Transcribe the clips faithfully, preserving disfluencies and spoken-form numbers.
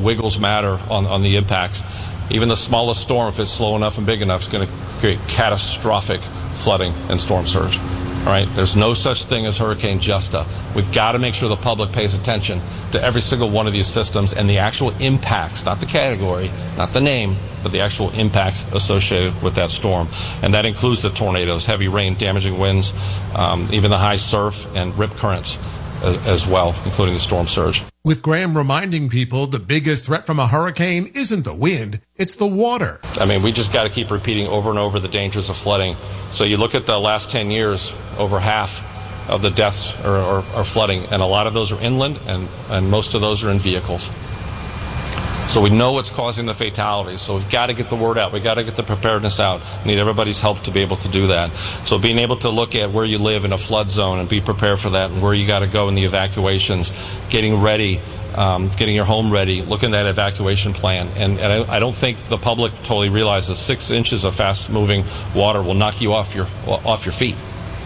wiggles matter on, on the impacts. Even the smallest storm, if it's slow enough and big enough, is going to create catastrophic flooding and storm surge. All right? There's no such thing as Hurricane Justa. We've got to make sure the public pays attention to every single one of these systems and the actual impacts, not the category, not the name, but the actual impacts associated with that storm. And that includes the tornadoes, heavy rain, damaging winds, um, even the high surf and rip currents as, as well, including the storm surge. With Graham reminding people the biggest threat from a hurricane isn't the wind, it's the water. I mean, we just got to keep repeating over and over the dangers of flooding. So you look at the last ten years, over half of the deaths are, are, are flooding, and a lot of those are inland, and, and most of those are in vehicles. So we know what's causing the fatalities. So we've got to get the word out. We've got to get the preparedness out. We need everybody's help to be able to do that. So being able to look at where you live in a flood zone and be prepared for that, and where you got to go in the evacuations, getting ready, um, getting your home ready, looking at that evacuation plan. And, and I, I don't think the public totally realizes six inches of fast-moving water will knock you off your off your feet.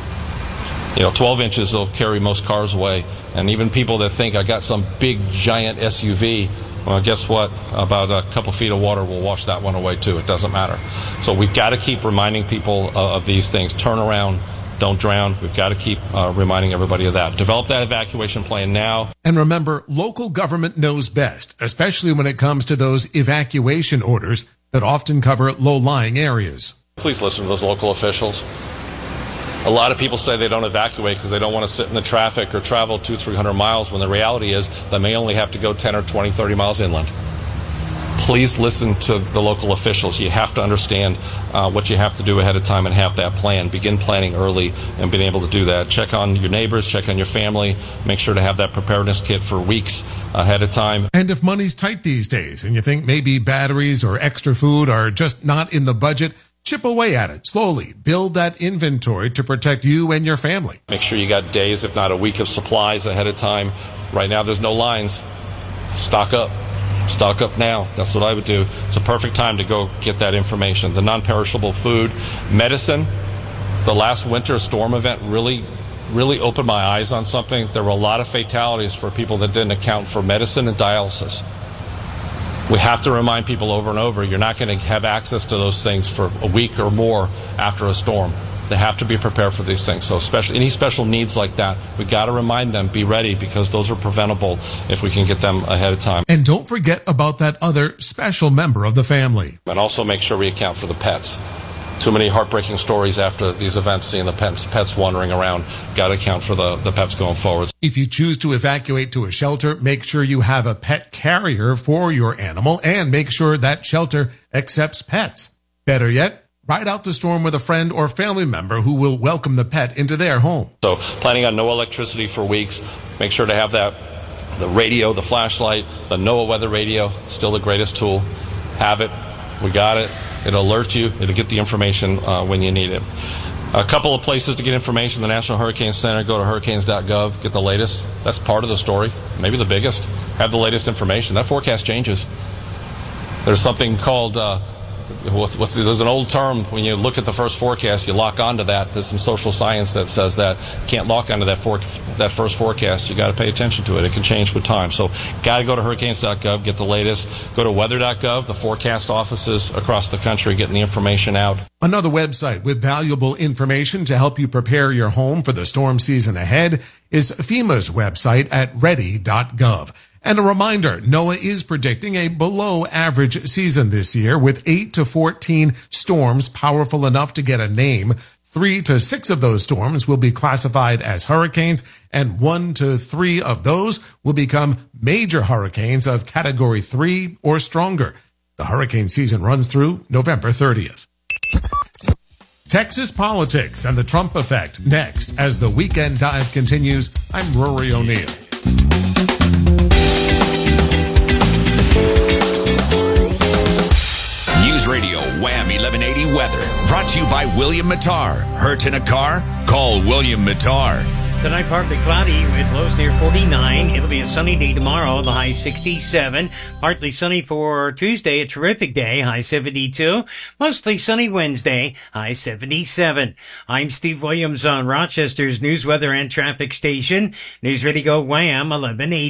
You know, twelve inches will carry most cars away. And even people that think I got some big, giant S U V, well, guess what? About a couple feet of water will wash that one away, too. It doesn't matter. So we've got to keep reminding people uh, of these things. Turn around. Don't drown. We've got to keep uh, reminding everybody of that. Develop that evacuation plan now. And remember, local government knows best, especially when it comes to those evacuation orders that often cover low-lying areas. Please listen to those local officials. A lot of people say they don't evacuate because they don't want to sit in the traffic or travel two, three hundred miles, when the reality is they may only have to go ten or twenty, thirty miles inland. Please listen to the local officials. You have to understand uh, what you have to do ahead of time and have that plan. Begin planning early and being able to do that. Check on your neighbors, check on your family. Make sure to have that preparedness kit for weeks ahead of time. And if money's tight these days and you think maybe batteries or extra food are just not in the budget, chip away at it slowly. Build that inventory to protect you and your family. Make sure you got days, if not a week, of supplies ahead of time. Right now, there's no lines. Stock up. Stock up now. That's what I would do. It's a perfect time to go get that information. The non-perishable food, medicine. The last winter storm event really, really opened my eyes on something. There were a lot of fatalities for people that didn't account for medicine and dialysis. We have to remind people over and over, you're not going to have access to those things for a week or more after a storm. They have to be prepared for these things. So especially any special needs like that, we got to remind them, be ready, because those are preventable if we can get them ahead of time. And don't forget about that other special member of the family. And also make sure we account for the pets. Too many heartbreaking stories after these events, seeing the pets, pets wandering around. Got to account for the, the pets going forward. If you choose to evacuate to a shelter, make sure you have a pet carrier for your animal, and make sure that shelter accepts pets. Better yet, ride out the storm with a friend or family member who will welcome the pet into their home. So planning on no electricity for weeks. Make sure to have that, the radio, the flashlight, the NOAA weather radio, still the greatest tool. Have it. We got it. It'll alert you. It'll get the information uh, when you need it. A couple of places to get information. The National Hurricane Center. Go to hurricanes dot gov. Get the latest. That's part of the story. Maybe the biggest. Have the latest information. That forecast changes. There's something called, uh, with, with, there's an old term, when you look at the first forecast, you lock onto that. There's some social science that says that you can't lock onto that, for, that first forecast. You got to pay attention to it. It can change with time. So got to go to hurricanes dot gov, get the latest. Go to weather dot gov, the forecast offices across the country getting the information out. Another website with valuable information to help you prepare your home for the storm season ahead is FEMA's website at ready dot gov. And a reminder, NOAA is predicting a below-average season this year, with eight to fourteen storms powerful enough to get a name. Three to six of those storms will be classified as hurricanes, and one to three of those will become major hurricanes of Category three or stronger. The hurricane season runs through November thirtieth. Texas politics and the Trump effect next as the Weekend Dive continues. I'm Rory O'Neill. News Radio Wham eleven eighty weather brought to you by William Mattar. Hurt in a car? Call William Mattar. Tonight, partly cloudy with lows near forty-nine. It'll be a sunny day tomorrow, the high sixty-seven. Partly sunny for Tuesday, a terrific day, high seventy-two. Mostly sunny Wednesday, high seventy-seven. I'm Steve Williams on Rochester's news, weather, and traffic station. News Radio Wham eleven eighty.